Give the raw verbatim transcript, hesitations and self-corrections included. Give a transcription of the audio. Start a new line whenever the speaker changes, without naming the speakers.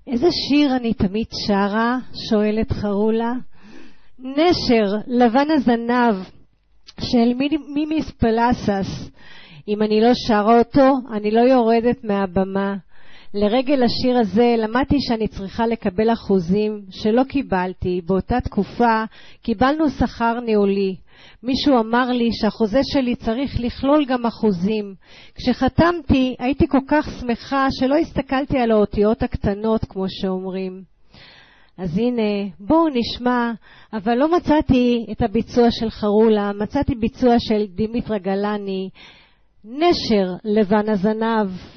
איזה שיר אני תמיד שרה? שואלת חרולה. נשר, לבן הזנב, של מימיס פלסס. אם אני לא שרה אותו, אני לא יורדת מהבמה. לרגל השיר הזה למדתי שאני צריכה לקבל אחוזים שלא קיבלתי. באותה תקופה קיבלנו שכר ניהולי. מישהו אמר לי שהחוזה שלי צריך לכלול גם אחוזים. כשחתמתי הייתי כל כך שמחה שלא הסתכלתי על האותיות הקטנות כמו שאומרים. אז הנה, בואו נשמע, אבל לא מצאתי את הביצוע של חרולה, מצאתי ביצוע של דימיטרה גלני, נשר לבן הזנב.